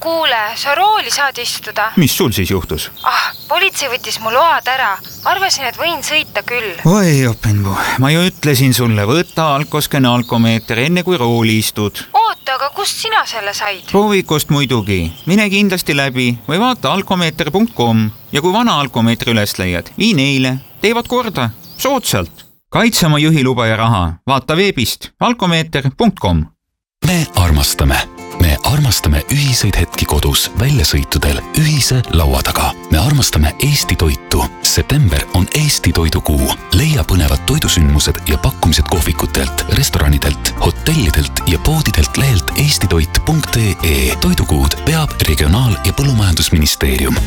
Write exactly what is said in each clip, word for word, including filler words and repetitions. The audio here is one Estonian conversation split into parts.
kuule, sa rooli saad istuda. Mis sul siis juhtus? Ah, politsei võttis mu load ära. Arvasin, et võin sõita küll. Oi, Openbu, ma ju ütlesin sulle, võta alkoskene alkomeeter enne kui rooli istud. Oota, aga kust sina selle said? Proovikust muidugi. Mine kindlasti läbi või vaata alkomeeter punkt com ja kui vana alkomeetri üles leiad, vii neile. Teevad korda. Soodsalt. Kaitse oma juhiluba ja raha. Vaata veebist alkomeeter punkt com. Me armastame. Me armastame ühiseid hetki kodus, väljasõitudel, ühise laua taga. Me armastame Eesti toitu. September on Eesti toidukuu. Leia põnevad toidusündmused ja pakkumised kohvikutelt, restoranidelt, hotellidelt ja poodidelt lehelt eestitoit punkt ee. Toidukuud peab Regionaal- ja Põllumajandusministeerium.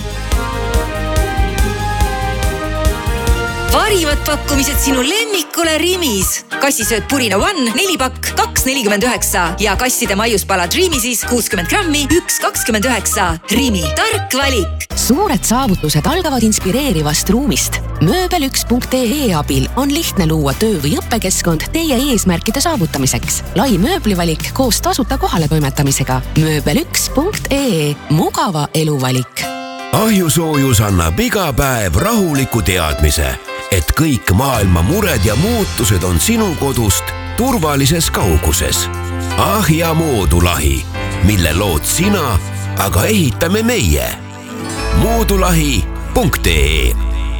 Parivad pakkumised sinu lemmikule Rimis. Kassisööt Purina One, neli pakk, kaks nelikümmend üheksa ja kasside maiuspalad Rimisis kuuskümmend grammi, üks kakskümmend üheksa. Rimi, tark valik. Suured saavutused algavad inspireerivast ruumist. Mööbel üks punkt ee abil on lihtne luua töö- või õppekeskkond teie eesmärkide saavutamiseks. Lai mööblivalik koos tasuta kohale toimetamisega. Mööbel üks punkt ee. Mugava eluvalik. Ahjusoojus annab iga päev rahuliku teadmise, et kõik maailma mured ja muutused on sinu kodust turvalises kauguses. Ahja moodulahi, mille lood sina, aga ehitame meie. moodulahi punkt ee.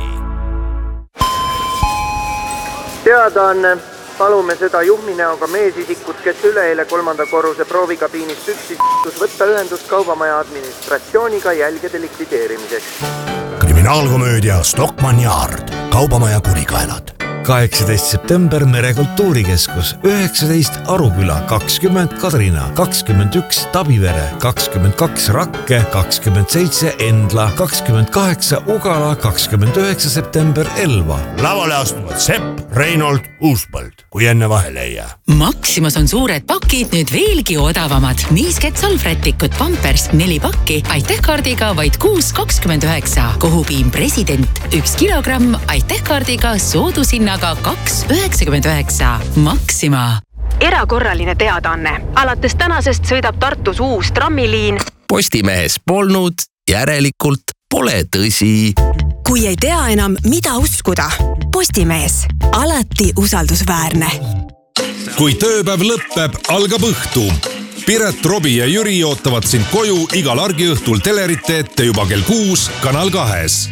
Teada on, palume seda juhminäoga meesisikut, kes üleeile kolmanda korruse proovikabiinist üksis võtta ühendust kaubamaja administratsiooniga jälgede likvideerimiseks. Kriminaalkomöödia Stockmann Yard, kaubamaja kurikaelad. kaheksateist september Merekultuurikeskus, üheksateist Aruküla, kakskümmend Kadrina, kakskümmend üks Tabivere, kakskümmend kaks Rakke, kakskümmend seitse Endla, kakskümmend kaheksa Ugala, kakskümmend üheksa september Elva. Lavale astuvad Sepp, Reinhold, Uuspõld, kui enne vahele ei jää. Maximas on suured pakid nüüd veelgi odavamad. Niisket salvrättikud Pampers neli pakki, Aitäh-kaardiga vaid kuus kakskümmend üheksa. Kohupiim President üks kilogramm, Aitäh-kaardiga soodusinnaga kaks üheksakümmend üheksa. Maxima. Erakorraline teadaanne. Alates tänasest sõidab Tartus uus trammiliin. Postimehes polnud, järelikult pole tõsi. Kui ei tea enam, mida uskuda. Postimees. Alati usaldusväärne. Kui tööpäev lõppeb, algab õhtu. Piret, Robi ja Jüri ootavad sind koju igal argiõhtul telerite ette juba kell kuus Kanal kahes.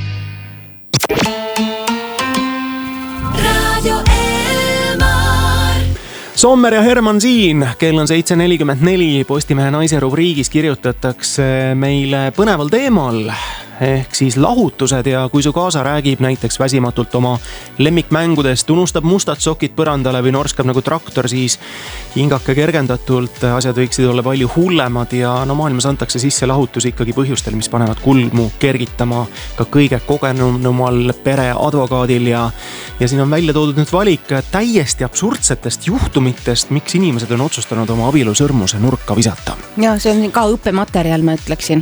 Sommer ja Herman siin, kell on seitse nelikümmend neli, Postimehe naise rubriigis kirjutatakse meile põneval teemal ehk siis lahutused ja kui su kaasa räägib näiteks väsimatult oma lemmikmängudest, unustab mustad sokid põrandale või norskab nagu traktor, siis hingake kergendatult, asjad võiksid olla palju hullemad ja no maailmas antakse sisse lahutus ikkagi põhjustel, mis panevad kulmu kergitama ka kõige kogenumal pereadvokaadil ja, ja siin on välja toodud nüüd valik täiesti absurdsetest juhtumitest, miks inimesed on otsustanud oma abielusõrmuse nurka visata. Ja see on ka õppematerjal, ma ütleksin.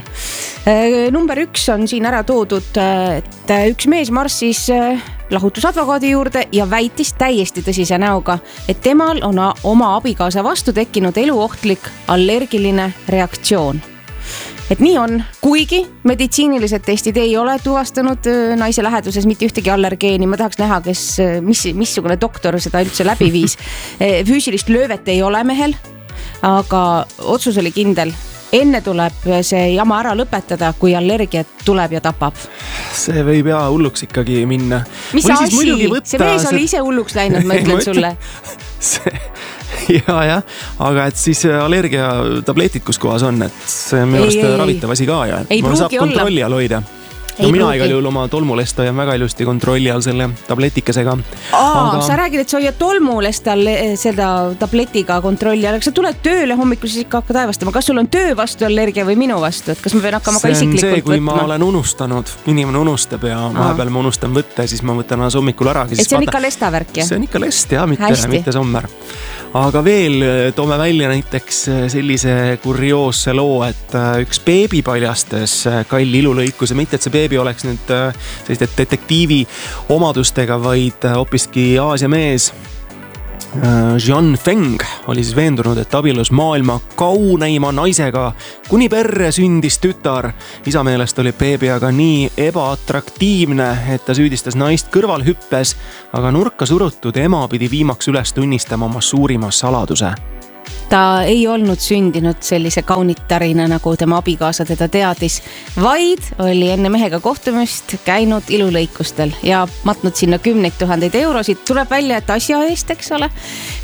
Number üks on siin ära toodud, et üks mees marssis lahutusadvokaadi juurde ja väitis täiesti tõsise näoga, et temal on oma abikaasa vastu tekkinud eluohtlik allergiline reaktsioon. Et nii on, kuigi meditsiinilised testid ei ole tuvastanud naise läheduses mitte ühtegi allergeeni. Ma tahaks näha, kes, mis, missugune doktor seda üldse läbi viis. Füüsilist löövet ei ole mehel, aga otsus oli kindel. Enne tuleb see jama ära lõpetada, kui allergiat tuleb ja tapab. See võib jaa hulluks ikkagi minna. Mis asi? See mees oli ise hulluks läinud, ma ütlen sulle. See, ja, ja, aga et siis allergia tabletid kus kohas on, et see on minu arust ravitav asi ka ja ei ma saab kontrolli olla. all hoida. No mina igal juhul oma tolmulest hoian väga ilusti kontrolli all selle tabletikesega. Aa, aga... sa räägid, et sa hoiad tolmulest all seda tabletiga kontrolli all, aga sa tuled tööle hommikul, siis ikka hakkad aevastama. Kas sul on töö vastu allergia või minu vastu? Et kas ma pean hakkama ka isiklikult võtma? See on see, kui võtma? Ma olen unustanud, inimene unustab ja vahepeal ma unustan võtta ja siis ma võtan alas hommikul ära. Et see on ikka lestavärk, jah? See on ikka lest, jah, mitte, mitte sommer. Aga veel toome välja näiteks sellise kurioosse loo, et üks beebi paljastas Kalli ilulõikuse, mitte et see beebi oleks nüüd selliste detektiivi omadustega, vaid hoopiski Aasia mees Jean Feng oli siis veendunud, et abielus maailma kauneima naisega, kuni perre sündis tütar. Isa meelest oli beebi aga nii ebaatraktiivne, et ta süüdistas naist kõrvalhüppes, aga nurka surutud ema pidi viimaks üles tunnistama oma suurima saladuse. Ta ei olnud sündinud sellise kaunitarina, nagu tema abikaasa teda teadis, vaid oli enne mehega kohtumist käinud ilulõikustel ja matnud sinna kümneid tuhandeid eurosid. Tuleb välja, et asja eest, eks ole.